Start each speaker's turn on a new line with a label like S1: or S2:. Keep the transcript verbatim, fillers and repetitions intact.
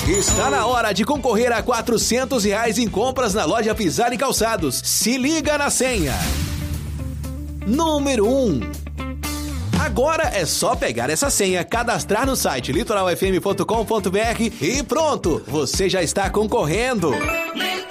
S1: Está na hora de concorrer a quatrocentos reais em compras na loja Pisani Calçados. Se liga na senha. Número um. Agora é só pegar essa senha, cadastrar no site litoral f m ponto com ponto b r e pronto, você já está concorrendo.